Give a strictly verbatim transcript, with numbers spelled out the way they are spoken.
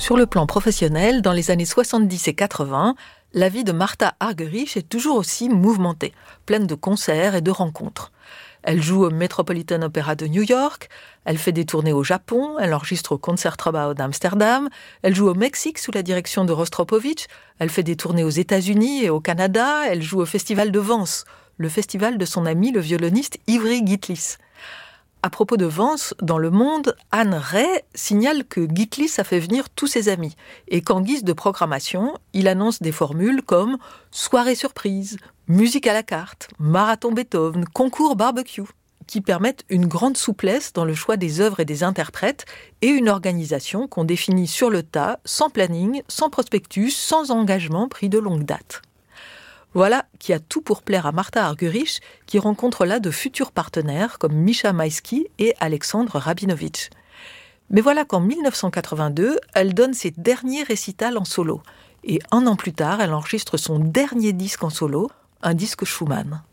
Sur le plan professionnel, dans les années soixante-dix et quatre-vingts, la vie de Martha Argerich est toujours aussi mouvementée, pleine de concerts et de rencontres. Elle joue au Metropolitan Opera de New York, elle fait des tournées au Japon, elle enregistre au Concertgebouw d'Amsterdam, elle joue au Mexique sous la direction de Rostropovich, elle fait des tournées aux États-Unis et au Canada, elle joue au Festival de Vence, le festival de son ami le violoniste Ivry Gitlis. À propos de Vence, dans Le Monde, Anne Ray signale que Gitlis a fait venir tous ses amis et qu'en guise de programmation, il annonce des formules comme « soirée surprise », « musique à la carte »,« marathon Beethoven »,« concours barbecue », qui permettent une grande souplesse dans le choix des œuvres et des interprètes et une organisation qu'on définit sur le tas, sans planning, sans prospectus, sans engagement pris de longue date. Voilà qui a tout pour plaire à Martha Argerich, qui rencontre là de futurs partenaires comme Misha Maïski et Alexandre Rabinovitch. Mais voilà qu'en dix-neuf cent quatre-vingt-deux, elle donne ses derniers récitals en solo. Et un an plus tard, elle enregistre son dernier disque en solo, un disque Schumann.